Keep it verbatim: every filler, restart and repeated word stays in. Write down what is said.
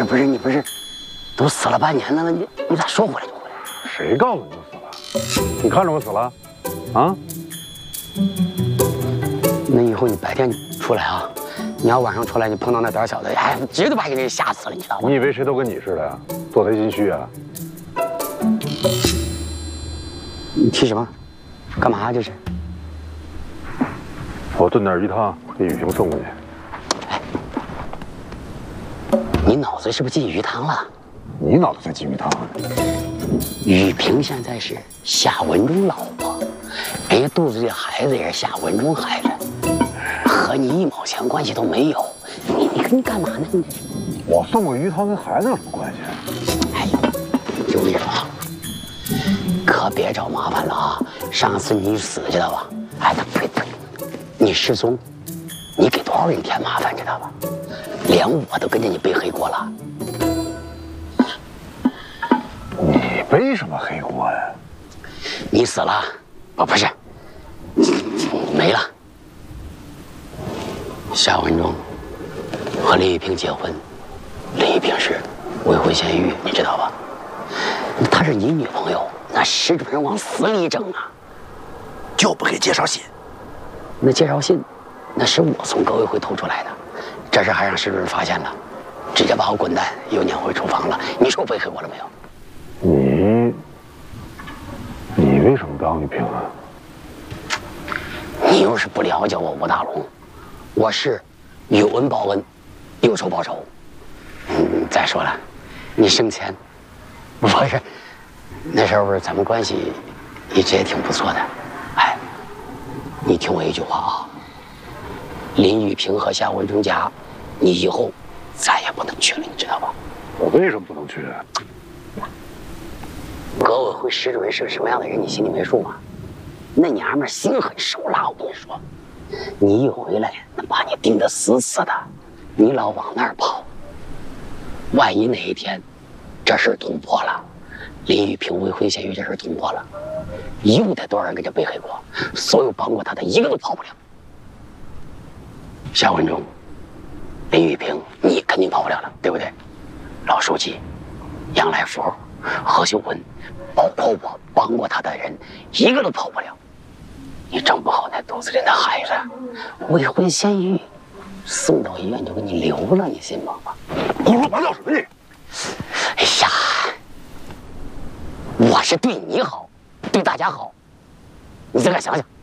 不是你不是都死了半年了，你你咋说回来就回来？ 谁告诉你我死了？你看着我死了？啊？ 那以后你白天出来啊，你要晚上出来，你碰到那胆小的，哎，直接把人给吓死了，你知道吗？ 你以为谁都跟你似的呀？做贼心虚啊？ 你提什么？干嘛呀？这是？ 我炖点鱼汤给雨萍送过去。 哎，你脑子是不是进鱼汤了？ 你脑子在进鱼汤。 雨萍现在是夏文忠老婆，人家肚子里孩子也是夏文忠孩子，和你一毛钱关系都没有。你你你干嘛呢？你这是？ 我送个鱼汤跟孩子有什么关系？ 哎呦，就你说，可别找麻烦了啊！上次你死知道吧？哎，他呸呸，你失踪，你给多少人添麻烦知道吧？连我都跟着你背黑锅了。 你背什么黑锅呀？ 你死了，哦不是，没了。夏文忠和林玉萍结婚，林玉萍是未婚先孕，你知道吧？她是你女朋友，那使准往死里整啊！ 就不给介绍信。 那介绍信，那是我从革委会偷出来的，这事还让石主任发现了，直接把我滚蛋，又撵回厨房了。你说背黑锅了没有？ 你，你为什么当玉萍啊？ 你要是不了解我吴大龙，我是有恩报恩，有仇报仇。嗯，再说了，你生前，不是那时候咱们关系一直也挺不错的。哎，你听我一句话啊，林玉萍和夏文忠家，你以后再也不能去了，你知道吧？ 我为什么不能去啊？ 革委会石主任是个什么样的人，你心里没数吗？那娘们心狠手辣，我跟你说，你一回来能把你盯得死死的，你老往那儿跑，万一哪一天这事捅破了，林玉萍未婚先孕这事捅破了，又得多少人给这背黑锅？所有帮过他的一个都跑不了。夏文忠、林玉萍，你肯定跑不了了，对不对？老书记、杨来福、何秀文，包括我帮过他的人，一个都跑不了。你整不好那肚子里的孩子，未婚先孕，送到医院就给你留了，你信吗？ 胡说八道什么你？ 哎呀，我是对你好，对大家好，你自个儿想想。